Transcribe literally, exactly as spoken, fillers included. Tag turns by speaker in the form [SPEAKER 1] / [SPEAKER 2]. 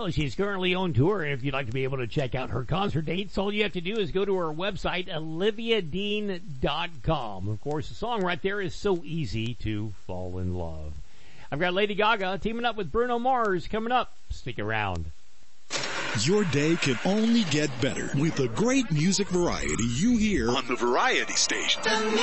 [SPEAKER 1] Well, she's currently on tour, and if you'd like to be able to check out her concert dates, all you have to do is go to her website, olivia dean dot com. Of course, the song right there is So Easy to Fall in Love. I've got Lady Gaga teaming up with Bruno Mars coming up. Stick around.
[SPEAKER 2] Your day can only get better with the great music variety you hear on the Variety Station.